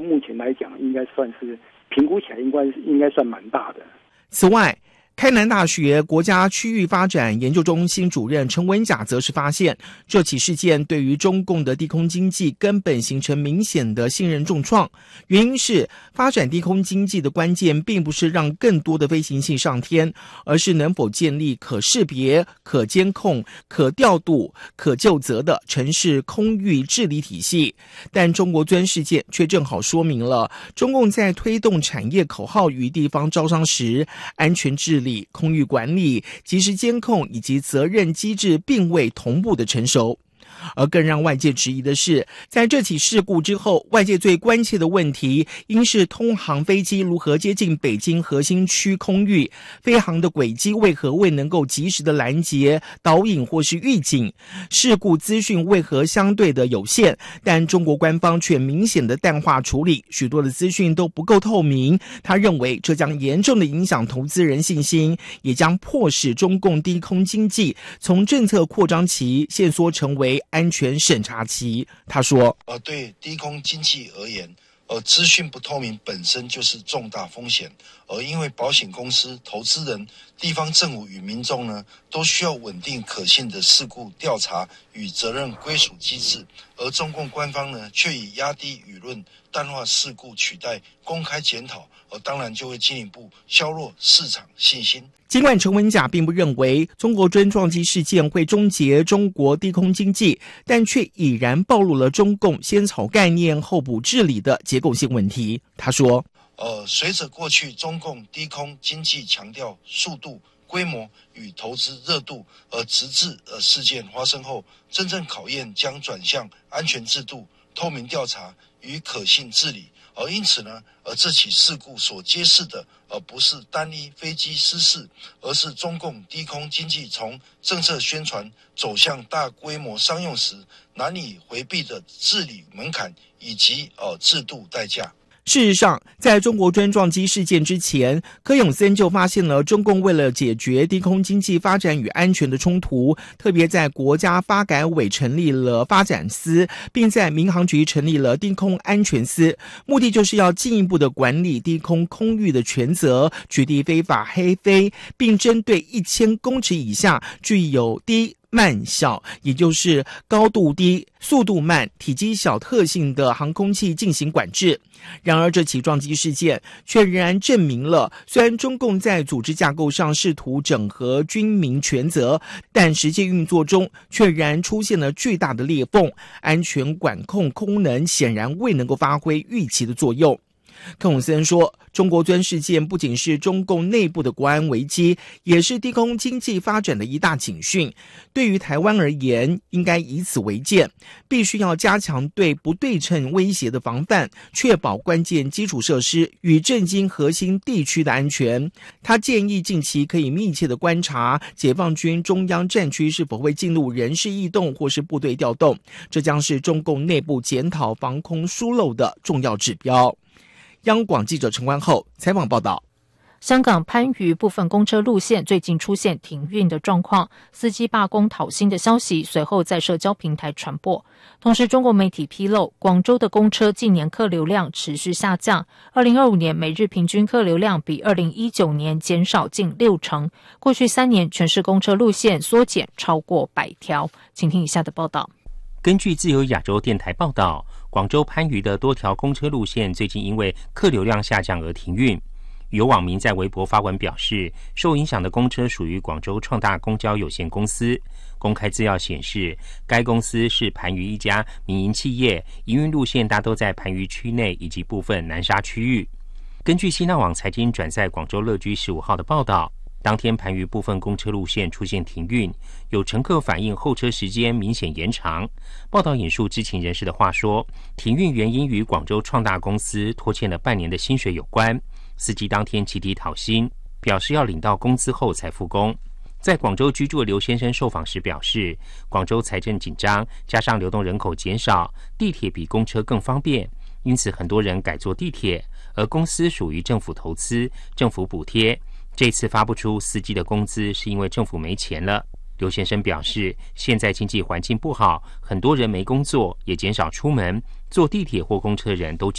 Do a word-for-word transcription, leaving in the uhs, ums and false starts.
目前来讲，应该算是评估起来应该应该算蛮大的。 此外，开南大学国家区域发展研究中心主任陈文甲则是发现，这起事件对于中共的低空经济根本形成明显的信任重创。原因是发展低空经济的关键并不是让更多的飞行器上天，而是能否建立可识别、可监控、可调度、可究责的城市空域治理体系。但中国钻事件却正好说明了，中共在推动产业口号与地方招商时，安全治理、空域管理、及时监控以及责任机制并未同步的成熟。而更让外界质疑的是，在这起事故之后，外界最关切的问题应是通航飞机如何接近北京核心区空域，飞航的轨迹为何未能够及时的拦截、导引或是预警，事故资讯为何相对的有限，但中国官方却明显的淡化处理，许多的资讯都不够透明。他认为这将严重的影响投资人信心，也将迫使中共低空经济从政策扩张期限缩成为安全审查期。他说， 呃，对低空经济而言，呃，资讯不透明本身就是重大风险，而因为保险公司、投资人、地方政府与民众呢，都需要稳定可信的事故调查与责任归属机制，而中共官方呢，却以压低舆论、淡化事故取代公开检讨，而当然就会进一步削弱市场信心。 尽管陈文甲并不认为中国专撞击事件会终结中国低空经济，但却已然暴露了中共先炒概念后补治理的结构性问题。他说， 呃，随着过去中共低空经济强调速度、规模与投资热度，而直至呃事件发生后，真正考验将转向安全制度、透明调查与可信治理。而因此呢，而这起事故所揭示的，而不是单一飞机失事，而是中共低空经济从政策宣传走向大规模商用时难以回避的治理门槛以及呃制度代价。 事实上，在中国专撞击事件之前，柯永森就发现了中共为了解决低空经济发展与安全的冲突，特别在国家发改委成立了发展司，并在民航局成立了低空安全司，目的就是要进一步的管理低空空域的权责，取缔非法黑飞，并针对一千公尺以下具有低慢小，也就是高度低、速度慢、体积小特性的航空器进行管制。然而，这起撞击事件却仍然证明了，虽然中共在组织架构上试图整合军民权责，但实际运作中却仍然出现了巨大的裂缝，安全管控功能显然未能够发挥预期的作用。柯永森说，中国钻事件不仅是中共内部的国安危机，也是低空经济发展的一大警讯。对于台湾而言，应该以此为鉴，必须要加强对不对称威胁的防范，确保关键基础设施与政经核心地区的安全。他建议近期可以密切的观察解放军中央战区是否会进入人事异动或是部队调动，这将是中共内部检讨防空疏漏的重要指标。央广记者陈冠厚采访报道。 香港番禺部分公车路线最近出现停运的状况，司机罢工讨薪的消息随后在社交平台传播。同时，中国媒体披露，广州的公车近年客流量持续下降，二零二五年每日平均客流量比二零一九年减少近六成。过去三年，全市公车路线缩减超过百条。请听以下的报道。 根据自由亚洲电台报道，广州番禺的多条公车路线最近因为客流量下降而停运。有网民在微博发文表示，受影响的公车属于广州创大公交有限公司。公开资料显示，该公司是番禺一家民营企业，营运路线大都在番禺区内以及部分南沙区域。根据新浪网财经转载广州乐居十五号的报道，当天番禺部分公车路线出现停运，有乘客反映候车时间明显延长。报道引述知情人士的话说，停运原因与广州创大公司拖欠了半年的薪水有关。司机当天集体讨薪，表示要领到工资后才复工。在广州居住的刘先生受访时表示，广州财政紧张，加上流动人口减少，地铁比公车更方便，因此很多人改坐地铁，而公司属于政府投资、政府补贴。这次发不出司机的工资是因为政府没钱了。刘先生表示，现在经济环境不好，很多人没工作，也减少出门，坐地铁或公车的人都